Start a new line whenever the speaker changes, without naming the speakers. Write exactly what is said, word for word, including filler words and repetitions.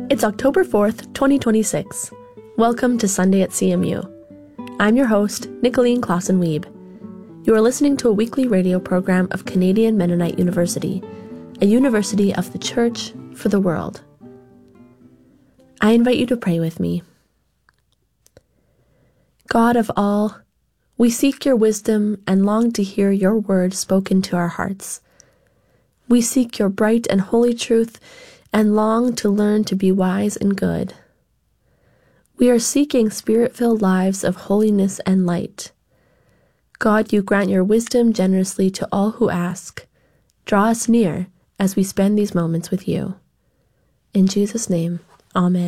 It's October fourth, twenty twenty-six. Welcome to Sunday at C M U. I'm your host, Nicolene Clausen-Wiebe. You are listening to a weekly radio program of Canadian Mennonite University, a university of the Church for the world. I invite you to pray with me. God of all, we seek your wisdom and long to hear your word spoken to our hearts. We seek your bright and holy truth and long to learn to be wise and good. We are seeking spirit-filled lives of holiness and light. God, you grant your wisdom generously to all who ask. Draw us near as we spend these moments with you. In Jesus' name, Amen.